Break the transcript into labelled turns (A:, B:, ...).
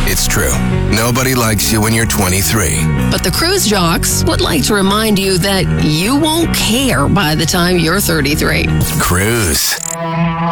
A: It's true. Nobody likes you when you're 23.
B: But the Cruise Jocks would like to remind you that you won't care by the time you're 33.
A: Cruise.